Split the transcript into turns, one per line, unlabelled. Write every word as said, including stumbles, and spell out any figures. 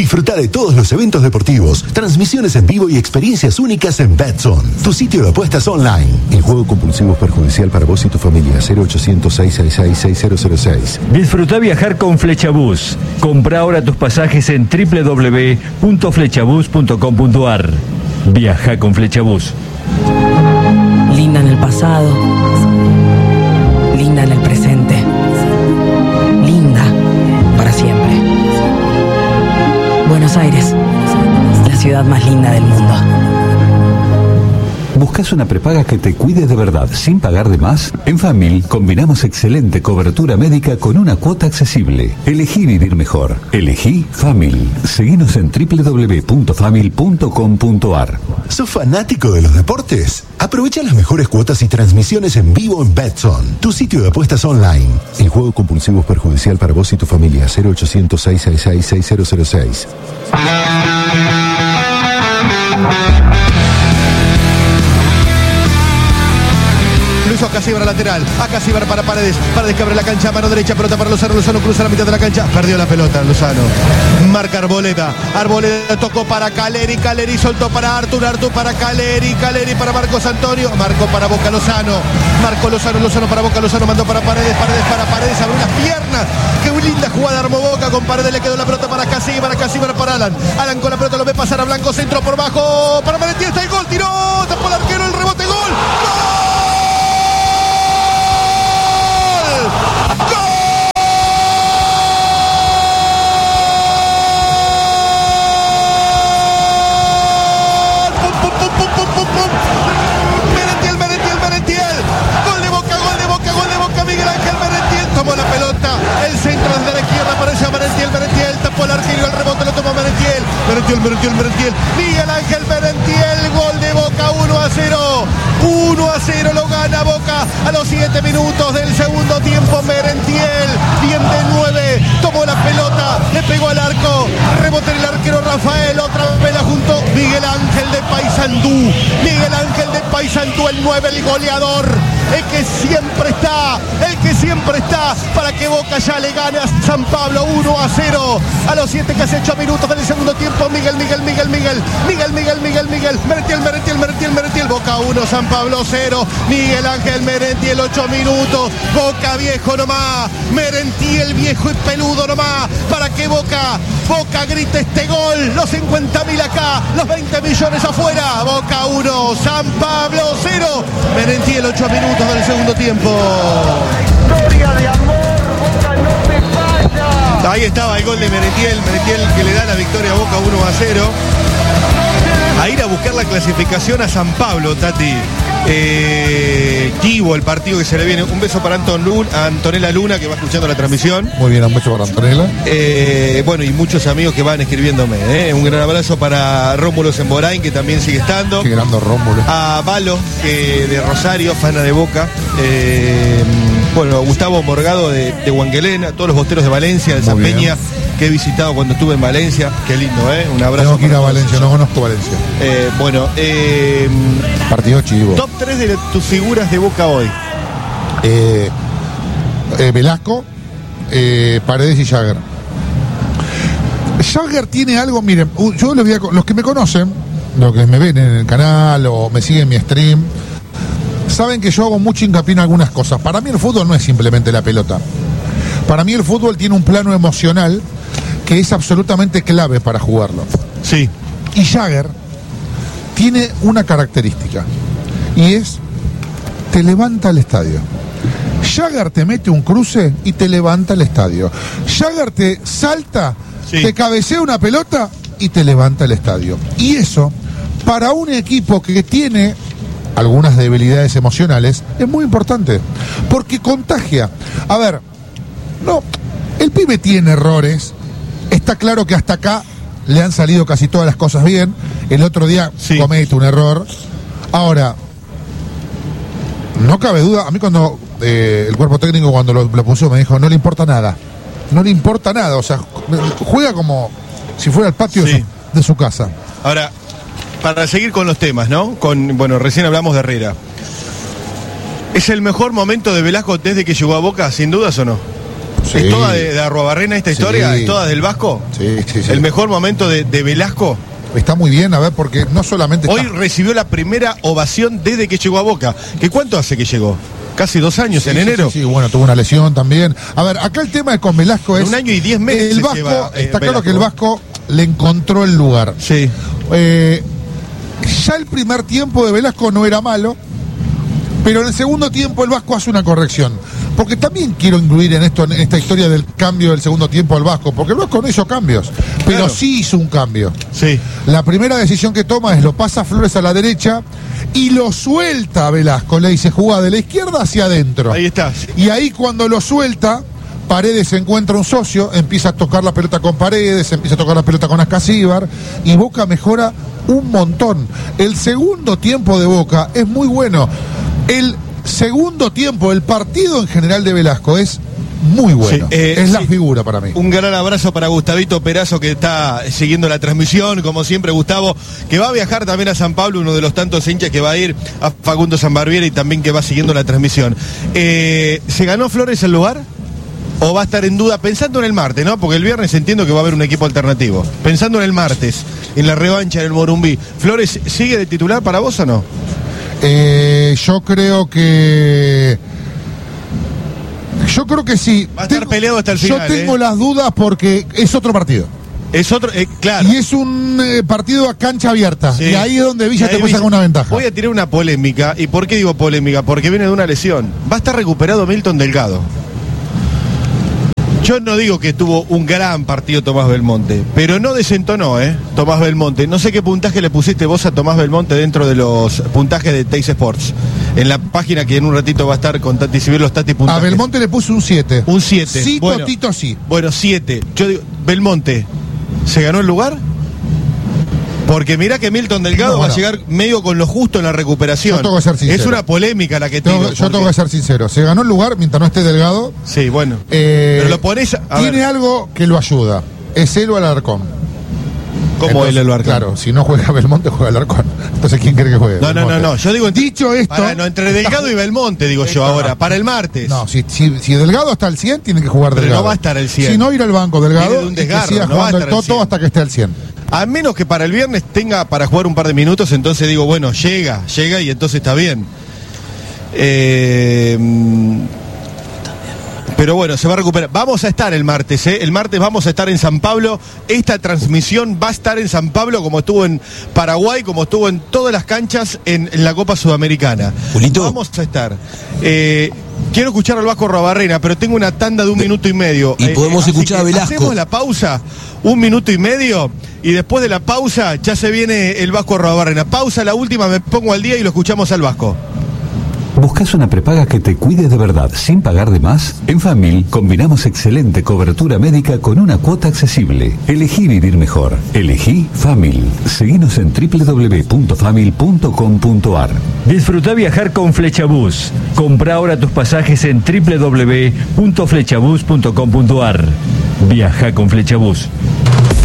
Disfruta de todos los eventos deportivos, transmisiones en vivo y experiencias únicas en BetZone, tu sitio de apuestas online.
El juego compulsivo es perjudicial para vos y tu familia. cero ochocientos, seiscientos sesenta y seis, seis cero cero seis.
Disfruta viajar con Flechabús. Compra ahora tus pasajes en doble u doble u doble u punto flechabús punto com punto a r. Viaja con Flechabús.
Linda en el pasado, linda en el presente, linda para siempre. Buenos Aires, la ciudad más linda del mundo.
¿Buscas una prepaga que te cuide de verdad sin pagar de más? En Famil combinamos excelente cobertura médica con una cuota accesible. Elegí vivir mejor. Elegí Famil. Seguinos en doble u doble u doble u punto famil punto com punto a r.
¿Sos fanático de los deportes? Aprovecha las mejores cuotas y transmisiones en vivo en BetZone, tu sitio de apuestas online.
El juego compulsivo es perjudicial para vos y tu familia. cero ochocientos, seiscientos sesenta y seis, seis cero cero seis.
Luis Ocasíbar lateral, Acasíbar para Paredes, Paredes que abre la cancha, mano derecha, pelota para Lozano, Lozano cruza la mitad de la cancha, perdió la pelota Lozano, marca Arboleda, Arboleda tocó para Caleri, Caleri soltó para Artur, Artur para Caleri, Caleri para Marcos Antonio, Marco para Boca Lozano, Marco Lozano, Lozano para Boca, Lozano mandó para Paredes, Paredes para Paredes, abrió las piernas, qué linda jugada armó Boca, con Paredes le quedó la pelota para Acasíbar, Acasíbar para Alan, Alan con la pelota lo ve pasar a Blanco, centro por bajo, para Merentiel, está el gol, tiró, tapó el arquero, el rebote, gol, ¡gol! Merentiel, Merentiel, Merentiel, Miguel Ángel Merentiel, gol de Boca, uno a cero, uno a cero lo gana Boca a los siete minutos del segundo tiempo. Merentiel, bien de nueve, tomó la pelota, le pegó al arco, rebote en el arquero Rafael, otra vez la juntó Miguel Ángel de Paysandú, Miguel Ángel de Paysandú, el nueve, el goleador, el que siempre está, el que siempre está para que Boca ya le gane a San Pablo, uno a cero a los siete, casi ocho minutos del segundo tiempo. Miguel, Miguel, Miguel, Miguel, Miguel, Miguel, Miguel, Miguel, Merentiel, Merentiel, Merentiel, Merentiel, Boca uno, San Pablo cero, Miguel Ángel Merentiel, ocho minutos, Boca viejo nomás, Merentiel viejo y peludo nomás, para que Boca, Boca grite este gol, los cincuenta mil acá, los veinte millones afuera, Boca uno, San Pablo cero, Merentiel, ocho minutos del segundo tiempo.
Historia de amor, Boca no te falla.
Ahí estaba el gol de Merentiel, Merentiel que le da la victoria a Boca uno a cero. A ir a buscar la clasificación a San Pablo, Tati. Eh, Chivo, el partido que se le viene. Un beso para Anton Luna, Antonella Luna, que va escuchando la transmisión.
Muy bien, un beso para Antonella.
Eh, bueno, y muchos amigos que van escribiéndome. Eh. Un gran abrazo para Rómulo Semborain, que también sigue estando.
Qué grande Rómulo.
A Valo, que de Rosario, fana de Boca. Eh, bueno, Gustavo Morgado de, de Huanguelena, todos los bosteros de Valencia, de San Peña, que he visitado cuando estuve en Valencia. Qué lindo, ¿eh? Un abrazo.
Tengo que ir a Valencia, no conozco Valencia.
Eh, bueno, eh,
partido chivo.
Top tres de tus figuras de Boca hoy.
Eh, eh, Velasco, eh, Paredes y Jagger. Jagger tiene algo, miren, yo les voy a, los que me conocen, los que me ven en el canal o me siguen en mi stream, saben que yo hago mucho hincapié en algunas cosas. Para mí el fútbol no es simplemente la pelota. Para mí el fútbol tiene un plano emocional que es absolutamente clave para jugarlo.
Sí.
Y Jagger tiene una característica, y es, te levanta el estadio. Jagger te mete un cruce y te levanta el estadio. Jagger te salta, sí, te cabecea una pelota y te levanta el estadio. Y eso, para un equipo que tiene algunas debilidades emocionales, es muy importante, porque contagia. A ver, no, el pibe tiene errores, está claro que hasta acá le han salido casi todas las cosas bien, el otro día sí comete un error. Ahora, no cabe duda, a mí cuando eh, el cuerpo técnico cuando lo, lo puso me dijo, no le importa nada, no le importa nada, o sea, juega como si fuera el patio sí de, su, de su casa.
Ahora, para seguir con los temas, ¿no? Con, bueno, recién hablamos de Herrera. ¿Es el mejor momento de Velasco desde que llegó a Boca, sin dudas o no?
Sí.
¿Es toda de, de Arruabarrena esta
Sí.
historia? ¿Es toda del Vasco?
Sí, sí, sí.
¿El mejor momento de, de Velasco?
Está muy bien, a ver, porque no solamente
Hoy
está...
recibió la primera ovación desde que llegó a Boca. ¿Qué cuánto hace que llegó? Casi dos años,
Sí,
en
sí,
enero.
Sí, sí, bueno, tuvo una lesión también. A ver, acá el tema con Velasco es...
Un año y diez meses
El Vasco,
lleva, eh,
está claro
Velasco.
que el Vasco le encontró el lugar.
Sí.
Eh, ya el primer tiempo de Velasco no era malo, pero en el segundo tiempo el Vasco hace una corrección. Porque también quiero incluir en esto, en esta historia del cambio del segundo tiempo al Vasco, porque el Vasco no hizo cambios, pero
Claro.
sí hizo un cambio.
Sí.
La primera decisión que toma es lo pasa a Flores a la derecha y lo suelta a Velasco. Le dice, jugá de la izquierda hacia adentro.
Ahí está.
Y ahí cuando lo suelta, Paredes encuentra un socio, empieza a tocar la pelota con Paredes, empieza a tocar la pelota con Ascasíbar, y Boca mejora un montón. El segundo tiempo de Boca es muy bueno. El segundo tiempo, el partido en general de Velasco es muy bueno.
Sí, eh,
es la
sí.
figura para mí.
Un gran abrazo para Gustavito Perazo, que está siguiendo la transmisión, como siempre Gustavo, que va a viajar también a San Pablo, uno de los tantos hinchas que va a ir, a Facundo Sanbarbiera, y también que va siguiendo la transmisión. Eh, ¿Se ganó Flores el lugar? ¿O va a estar en duda? Pensando en el martes, ¿no? Porque el viernes entiendo que va a haber un equipo alternativo. Pensando en el martes, en la revancha en el Morumbí, ¿Flores sigue de titular para vos o no?
Eh, yo creo que... Yo creo que sí.
Va a estar peleado hasta el final,
Yo tengo
¿eh?
las dudas porque es otro partido.
Es otro, eh, claro.
Y es un eh, partido a cancha abierta.
Sí.
Y ahí es donde Villa
Y
te
ahí
puede sacar
Villa-
una ventaja.
Voy a tirar una polémica. ¿Y por qué digo polémica? Porque viene de una lesión. Va a estar recuperado Milton Delgado. Yo no digo que tuvo un gran partido Tomás Belmonte, pero no desentonó, ¿eh? Tomás Belmonte. No sé qué puntaje le pusiste vos a Tomás Belmonte dentro de los puntajes de Teis Sports. En la página que en un ratito va a estar con Tati Civil, los Tati
A
puntajes.
Belmonte le puse un siete.
Un siete.
Sí,
Bueno.
Totito sí.
Bueno, siete. Yo digo, Belmonte, ¿se ganó el lugar? Porque mirá que Milton Delgado
No,
va a
no.
llegar medio con lo justo en la recuperación.
Yo tengo que ser sincero.
Es una polémica la que
Tengo-
tiro.
yo tengo
porque-
que ser sincero. Se ganó el lugar mientras no esté Delgado.
Sí, bueno.
Eh,
Pero lo pones a, a
tiene
ver,
algo que lo ayuda. Es él o Alarcón.
¿cómo
Entonces,
él el Arcán?
Claro, si no juega Belmonte, juega Alarcón. Entonces, ¿quién cree que juegue?
No, no, no,
Belmonte.
no. Yo digo,
Dicho esto.
Pará, no, entre Delgado y Belmonte, digo yo
Está-
ahora, para el martes.
No, si, si, si Delgado está al cien, tiene que jugar
Pero
Delgado.
no va a estar al cien.
Si no, ir al banco Delgado
Viene de un
y que
desgarro,
siga
no va a
jugando el
estar al
Toto
cien.
hasta que esté al cien.
A menos que para el viernes tenga para jugar un par de minutos, entonces digo, bueno, llega, llega y entonces está bien. Eh, pero bueno, se va a recuperar. Vamos a estar el martes, ¿eh? El martes vamos a estar en San Pablo. Esta transmisión va a estar en San Pablo, como estuvo en Paraguay, como estuvo en todas las canchas en, en la Copa Sudamericana.
Julito.
Vamos a estar. Eh, quiero escuchar al Vasco Arruabarrena, pero tengo una tanda de un minuto y medio.
Y podemos
así
escuchar
que
a Velasco.
Hacemos la pausa, un minuto y medio, y después de la pausa ya se viene el Vasco Arruabarrena. Pausa, la última, me pongo al día y lo escuchamos al Vasco.
¿Buscas una prepaga que te cuide de verdad sin pagar de más? En Famil combinamos excelente cobertura médica con una cuota accesible. Elegí vivir mejor. Elegí Famil. Seguinos en doble u doble u doble u punto famil punto com punto a r.
Disfruta viajar con Flechabús. Compra ahora tus pasajes en doble u doble u doble u punto flechabús punto com punto a r. Viaja con Flechabús.